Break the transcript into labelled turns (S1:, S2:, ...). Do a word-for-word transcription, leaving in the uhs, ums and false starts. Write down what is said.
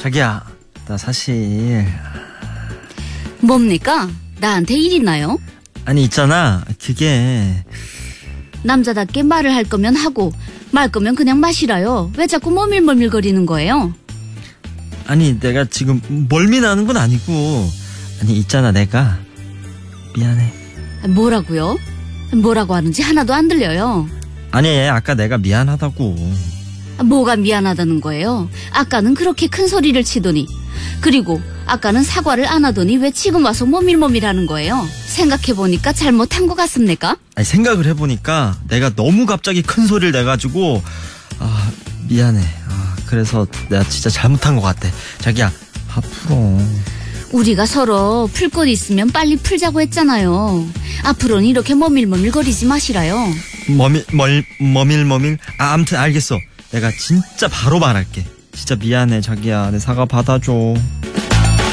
S1: 자기야, 나 사실
S2: 뭡니까? 나한테 일 있나요?
S1: 아니 있잖아, 그게
S2: 남자답게 말을 할 거면 하고 말 거면 그냥 마시라요. 왜 자꾸 머밀머밀거리는 거예요?
S1: 아니 내가 지금 멀미나는 건 아니고, 아니 있잖아, 내가 미안해.
S2: 뭐라고요? 뭐라고 하는지 하나도 안 들려요.
S1: 아니 아까 내가 미안하다고.
S2: 뭐가 미안하다는 거예요? 아까는 그렇게 큰 소리를 치더니, 그리고 아까는 사과를 안 하더니 왜 지금 와서 머밀머밀하는 거예요? 생각해보니까 잘못한 것 같습니까?
S1: 아니 생각을 해보니까 내가 너무 갑자기 큰 소리를 내가지고 아 미안해. 아 그래서 내가 진짜 잘못한 것 같아. 자기야, 앞으로
S2: 우리가 서로 풀 것 있으면 빨리 풀자고 했잖아요. 앞으로는 이렇게 머밀머밀거리지 마시라요.
S1: 머밀 멀 머밀머밀 아 아무튼 알겠어. 내가 진짜 바로 말할게. 진짜 미안해 자기야. 내 사과 받아줘.